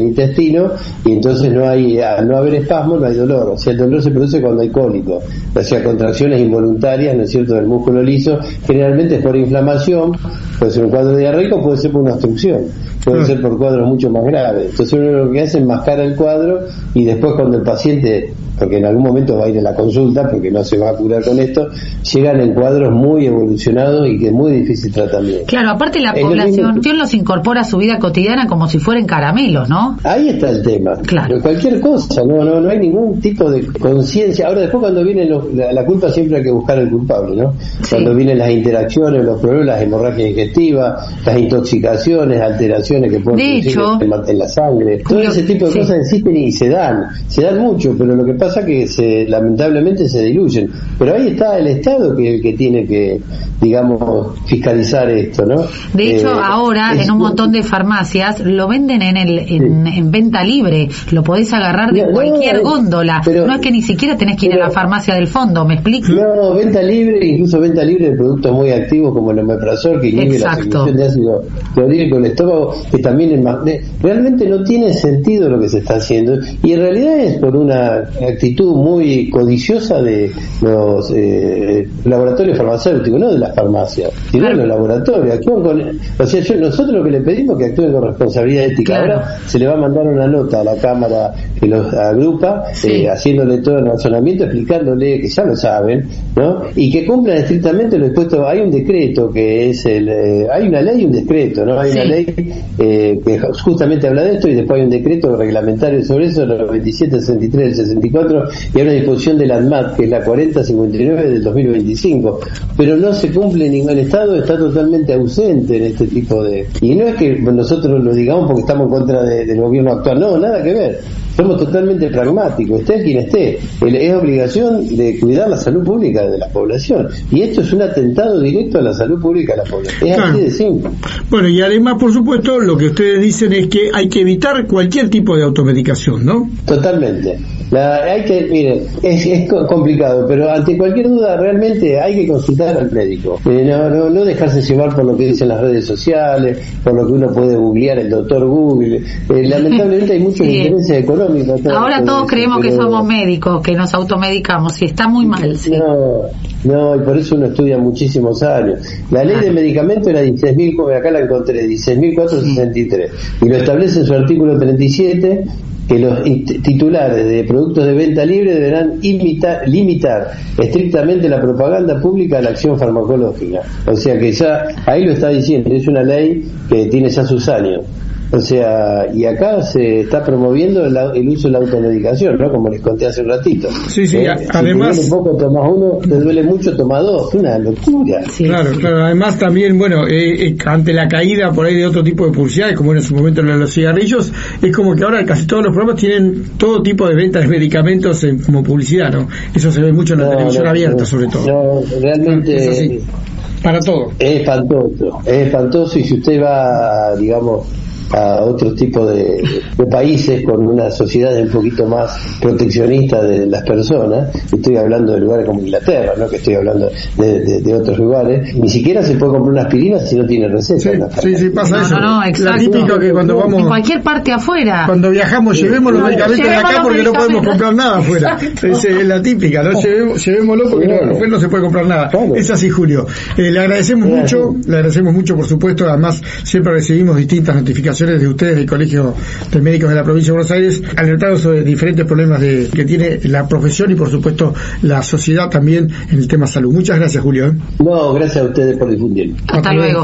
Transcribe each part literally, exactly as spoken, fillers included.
intestino, y entonces no hay, al no haber espasmo no hay dolor. O sea, el dolor se produce cuando hay cólico, o sea, contracciones involuntarias, ¿no es cierto?, del músculo liso. Generalmente es por inflamación, puede ser un cuadro diarreico, puede ser por una obstrucción, puede ser por cuadros mucho más graves. Entonces uno lo que hace es mascar el cuadro, y después cuando el paciente, porque en algún momento va a ir a la consulta porque no se va a curar con esto, llegan en cuadros muy evolucionados y que es muy difícil tratamiento. Claro, aparte la es población mismo, los incorpora a su vida cotidiana como si fueran caramelos, ¿no? Ahí está el tema. Claro. Cualquier cosa, no no no hay ningún tipo de conciencia. Ahora después cuando viene los, la, la culpa siempre hay que buscar el culpable, ¿no? Sí. Cuando vienen las interacciones, los problemas, las hemorragias digestivas, las intoxicaciones, alteraciones que pueden producir en, en la sangre, todo ese tipo de sí. cosas existen y se dan, se dan mucho, pero lo que pasa pasa que se, lamentablemente se diluyen, pero ahí está el Estado que, que tiene que, digamos, fiscalizar esto, ¿no? De hecho, eh, ahora es, en un montón de farmacias lo venden en el en, sí. en venta libre, lo podés agarrar de no, cualquier no, góndola, pero, no es que ni siquiera tenés que ir pero, a la farmacia del fondo, ¿me explico? No, venta libre, incluso venta libre de productos muy activos como el omeprazol, que inhibe la secreción de ácido clorhídrico en el estómago, que también es más, realmente no tiene sentido lo que se está haciendo, y en realidad es por una actitud muy codiciosa de los eh, laboratorios farmacéuticos, no de las farmacias, sino claro. de los laboratorios. Actúan con, o sea, yo, nosotros lo que le pedimos es que actúen con responsabilidad ética. Claro. Ahora se le va a mandar una nota a la Cámara que los agrupa, sí. eh, haciéndole todo el razonamiento, explicándole que ya lo saben, ¿no? Y que cumplan estrictamente lo dispuesto. Hay un decreto que es el, eh, hay una ley y un decreto, ¿no? Hay sí. una ley eh, que justamente habla de esto, y después hay un decreto reglamentario sobre eso, los veintisiete sesenta y tres del sesenta y cuatro, y hay una disposición de la ANMAT, que es la cuarenta cincuenta y nueve del dos mil veinticinco, pero no se cumple ningún. El Estado está totalmente ausente en este tipo de... Y no es que nosotros lo digamos porque estamos en contra de, del gobierno actual, no, nada que ver. Somos totalmente pragmáticos, esté quien esté. Es obligación de cuidar la salud pública de la población, y esto es un atentado directo a la salud pública de la población. Es claro. así de simple. Bueno, y además, por supuesto, lo que ustedes dicen es que hay que evitar cualquier tipo de automedicación, ¿no? Totalmente. La, hay que, miren, es, es complicado, pero ante cualquier duda realmente hay que consultar al médico. Eh, no, no, no dejarse llevar por lo que dicen las redes sociales, por lo que uno puede googlear, el doctor Google. Eh, lamentablemente hay muchos sí. intereses económicos. Ahora todos creemos pero... que somos médicos, que nos automedicamos, y está muy mal. Sí. No, no, y por eso uno estudia muchísimos años. La ley ah. de medicamentos era dieciséis mil, acá la encontré, dieciséis mil cuatrocientos sesenta y tres, sí. y lo establece en su artículo treinta y siete, que los titulares de productos de venta libre deberán imitar, limitar estrictamente la propaganda pública a la acción farmacológica. O sea que ya ahí lo está diciendo, es una ley que tiene ya sus años. O sea, y acá se está promoviendo el, el uso de la automedicación, ¿no? Como les conté hace un ratito. Sí, sí, ¿Eh? además... Si te duele poco, tomas uno, te duele mucho, toma dos, una locura. Sí, claro, sí. claro, además también, bueno, eh, eh, ante la caída por ahí de otro tipo de publicidades, como en su momento en los cigarrillos, es como que ahora casi todos los programas tienen todo tipo de ventas de medicamentos en, como publicidad, ¿no? Eso se ve mucho en la no, televisión no, abierta, no, sobre todo. No, realmente... Es así, para todo. Es espantoso, es espantoso, y si usted va, digamos... a otro tipo de, de países con una sociedad un poquito más proteccionista de las personas, estoy hablando de lugares como Inglaterra, no que estoy hablando de, de, de otros lugares, ni siquiera se puede comprar una aspirina si no tiene receta. Sí, sí, sí, pasa no, eso. No, no, exacto. La típica que cuando vamos... En cualquier parte afuera. Cuando viajamos, llevemos los no, medicamentos de acá porque no podemos comprar nada afuera. Esa es la típica, ¿no? Llevemos, llevémoslo porque no, afuera no se puede comprar nada. Claro. Es así, Julio. Eh, le agradecemos claro. mucho, le agradecemos mucho, por supuesto, además siempre recibimos distintas notificaciones de ustedes del Colegio de Médicos de la Provincia de Buenos Aires, alertados sobre diferentes problemas de, que tiene la profesión y por supuesto la sociedad también en el tema salud. Muchas gracias, Julio. ¿eh? No, gracias a ustedes por difundir. Hasta, Hasta luego.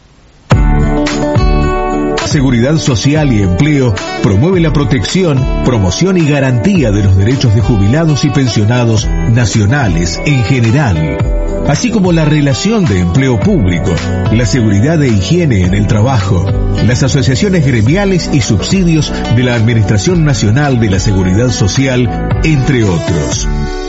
Seguridad Social y Empleo promueve la protección, promoción y garantía de los derechos de jubilados y pensionados nacionales en general, así como la relación de empleo público, la seguridad e higiene en el trabajo, las asociaciones gremiales y subsidios de la Administración Nacional de la Seguridad Social, entre otros.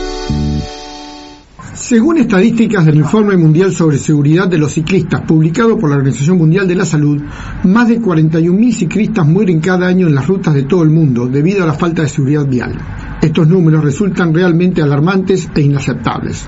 Según estadísticas del Informe Mundial sobre Seguridad de los Ciclistas, publicado por la Organización Mundial de la Salud, más de cuarenta y un mil ciclistas mueren cada año en las rutas de todo el mundo debido a la falta de seguridad vial. Estos números resultan realmente alarmantes e inaceptables.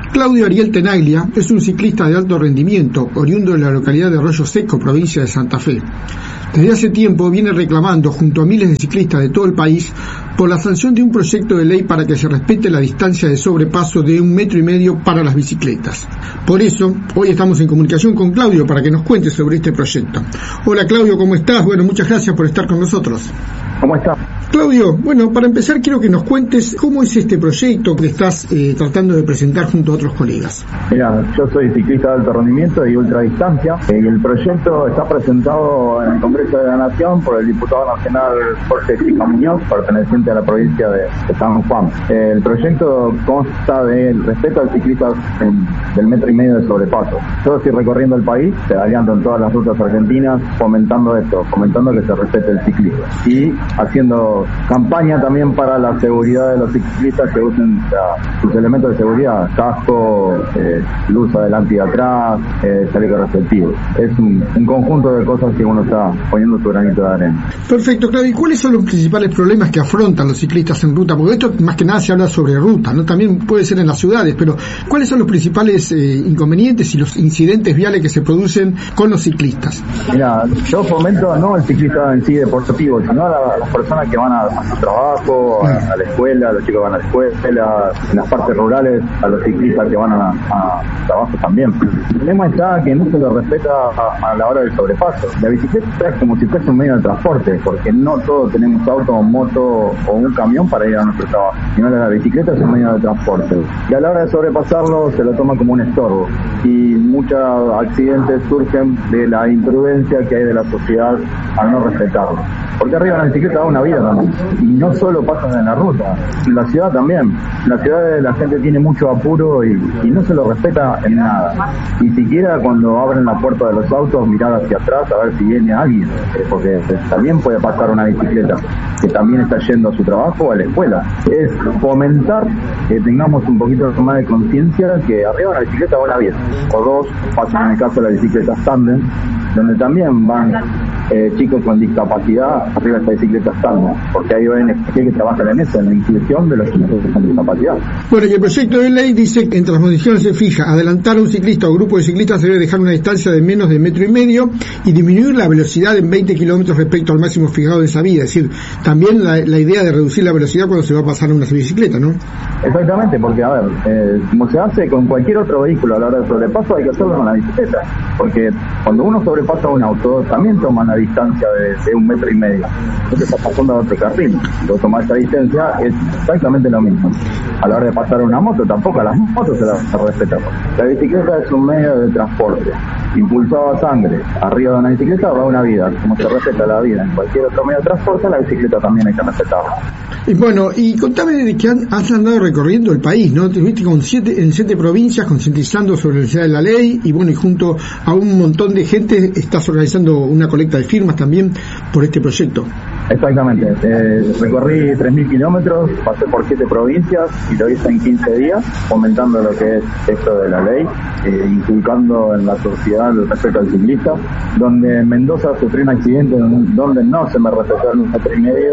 Claudio Ariel Tenaglia es un ciclista de alto rendimiento, oriundo de la localidad de Arroyo Seco, provincia de Santa Fe. Desde hace tiempo viene reclamando, junto a miles de ciclistas de todo el país, por la sanción de un proyecto de ley para que se respete la distancia de sobrepaso de un metro y medio para las bicicletas. Por eso, hoy estamos en comunicación con Claudio para que nos cuente sobre este proyecto. Hola Claudio, ¿cómo estás? Bueno, muchas gracias por estar con nosotros. ¿Cómo estás? Claudio, bueno, para empezar quiero que nos cuentes cómo es este proyecto que estás eh, tratando de presentar junto a otros colegas. Mira, yo soy ciclista de alto rendimiento y ultradistancia eh, y el proyecto está presentado en el Congreso de la Nación por el diputado nacional Jorge Chica Muñoz, perteneciente a la provincia de, de San Juan. Eh, el proyecto consta del respeto al ciclista en, del metro y medio de sobrepaso. Yo estoy recorriendo el país, pedaleando en todas las rutas argentinas, fomentando esto, fomentando que se respete el ciclismo y haciendo campaña también para la seguridad de los ciclistas que usen o sea, sus elementos de seguridad, casco, eh, luz adelante y atrás, eh, chaleco respectivo. Es un, un conjunto de cosas que uno está poniendo su granito de arena. Perfecto, Claudio. ¿Y cuáles son los principales problemas que afrontan los ciclistas en ruta? Porque esto más que nada se habla sobre ruta, ¿no? También puede ser en las ciudades, pero ¿cuáles son los principales eh, inconvenientes y los incidentes viales que se producen con los ciclistas? Mira, yo fomento no el ciclista en sí deportivo, sino a, la, a las personas que van a, a su trabajo, a, a la escuela, a los chicos que van a la escuela, en las partes rurales, a los ciclistas que van a, a trabajo también. El problema está que no se lo respeta a, a la hora del sobrepaso. La bicicleta es como si fuese un medio de transporte, porque no todos tenemos auto, moto o un camión para ir a nuestro trabajo, sino la bicicleta es un medio de transporte. Y a la hora de sobrepasarlo se lo toma como un estorbo. Y muchos accidentes surgen de la imprudencia que hay de la sociedad al no respetarlo. Porque arriba la bicicleta da una vida también. Y no solo pasan en la ruta, en la ciudad también. En la ciudad la gente tiene mucho apuro y, y no se lo respeta en nada. Ni siquiera cuando abren la puerta de los autos, mirar hacia atrás a ver si viene alguien. Porque también puede pasar una bicicleta que también está yendo a su trabajo o a la escuela. Es fomentar que tengamos un poquito más de conciencia que arriba de la bicicleta va una vida. O dos, pasan en el caso de las bicicletas tándem, donde también van eh, chicos con discapacidad arriba de esta bicicleta tándem, porque hay O N G que trabajan en eso, en la inclusión de los chicos con discapacidad. Bueno, y el proyecto de ley dice que entre las condiciones se fija adelantar a un ciclista o grupo de ciclistas debe dejar una distancia de menos de metro y medio y disminuir la velocidad en veinte kilómetros respecto al máximo fijado de esa vía. Es decir, también la, la idea de reducir la velocidad cuando se va a pasar a una bicicleta, ¿no? Exactamente, porque a ver, eh, como se hace con cualquier otro vehículo a la hora del sobrepaso, hay que hacerlo con la bicicleta, porque cuando uno sobrepasa un auto también toma una distancia de, de un metro y medio. Entonces está pasando a otro carril. Entonces tomar esa distancia es exactamente lo mismo. A la hora de pasar una moto, tampoco a las motos se las respetamos. La bicicleta es un medio de transporte, impulsado a sangre. Arriba de una bicicleta va una vida. Como se respeta la vida en cualquier otro medio de transporte, la bicicleta también hay que respetarla. Y bueno, y contame de que han, has andado recorriendo el país, ¿no? Te viste con siete, en siete provincias concientizando sobre la necesidad de la ley y bueno, y junto a un montón de gente estás organizando una colecta de firmas también por este proyecto. Exactamente, eh, recorrí tres mil kilómetros, pasé por siete provincias y lo hice en quince días, fomentando lo que es esto de la ley, eh, inculcando en la sociedad el respeto al ciclista, donde en Mendoza sufrí un accidente donde no se me respetó el metro y medio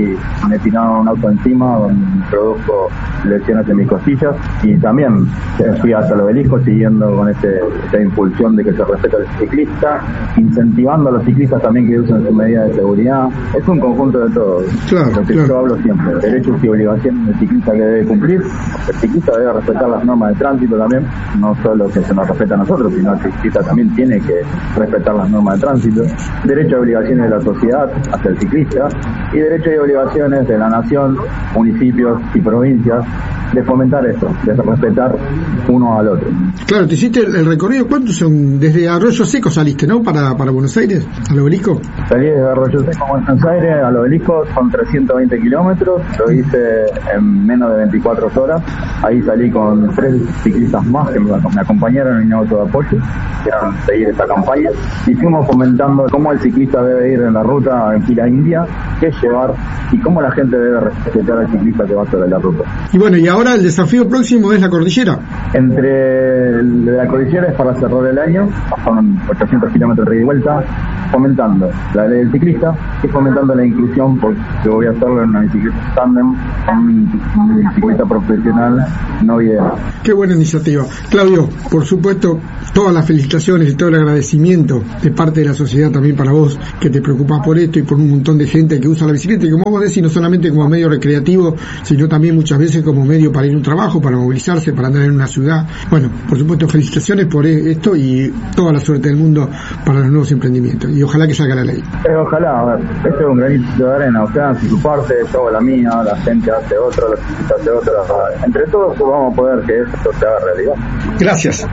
y me tiraron un auto encima donde produjo lesiones en mis costillas y también fui hasta el obelisco siguiendo con este, esta impulsión de que se respete al ciclista, incentivando a los ciclistas también que usen su medida de seguridad. Es un conjunto de todo, claro, lo que claro. yo hablo siempre, derechos y obligaciones del ciclista que debe cumplir. El ciclista debe respetar las normas de tránsito también, no solo que se nos respeta a nosotros, sino el ciclista también tiene que respetar las normas de tránsito. Derechos y obligaciones de la sociedad hacia el ciclista y derechos y obligaciones de la nación, municipios y provincias de fomentar esto, de respetar uno al otro. Claro, te hiciste el, el recorrido, ¿cuántos son? Desde Arroyo Seco saliste, ¿no? Para, para Buenos Aires, al obelisco. Salí desde Arroyo Seco a Buenos Aires, al obelisco, son trescientos veinte kilómetros, lo hice en menos de veinticuatro horas. Ahí salí con tres ciclistas más que me, me acompañaron en un auto de apoyo, quieran seguir esta campaña, y fuimos fomentando cómo el ciclista debe ir en la ruta en fila india, qué llevar y cómo la gente debe respetar al ciclista que va sobre la ruta. Y bueno, y ahora Ahora el desafío próximo es la cordillera. Entre la cordillera es para cerrar el año, son ochocientos kilómetros de ida y vuelta, fomentando la ley del ciclista y fomentando la inclusión, porque voy a hacerlo en una bicicleta tándem con un ciclista profesional no vidente. Qué buena iniciativa. Claudio, por supuesto, todas las felicitaciones y todo el agradecimiento de parte de la sociedad también para vos, que te preocupás por esto y por un montón de gente que usa la bicicleta, y como vos decís, no solamente como medio recreativo, sino también muchas veces como medio para ir a un trabajo, para movilizarse, para andar en una ciudad. Bueno, por supuesto, felicitaciones por esto y toda la suerte del mundo para los nuevos emprendimientos. Y ojalá que salga la ley. Eh, ojalá, a ver, esto es un granito de arena, o sea, hace su parte, yo hago la mía, la gente hace otra, la gente hace otra. Entre todos vamos a poder que esto se haga realidad. Gracias.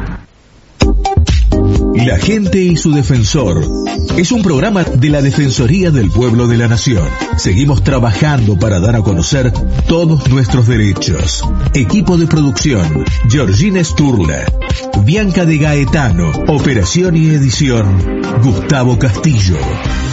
La gente y su defensor es un programa de la Defensoría del Pueblo de la Nación. Seguimos trabajando para dar a conocer todos nuestros derechos. Equipo de producción: Georgina Sturla, Bianca de Gaetano. Operación y edición: Gustavo Castillo.